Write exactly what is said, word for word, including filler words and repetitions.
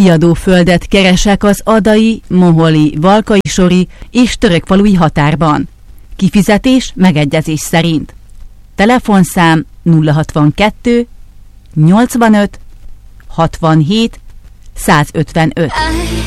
Kiadóföldet keresek az adai, moholi, valkai-sori és törökfalui határban. Kifizetés megegyezés szerint. Telefonszám nulla hatvankettő nyolcvanöt hatvanhét százötvenöt.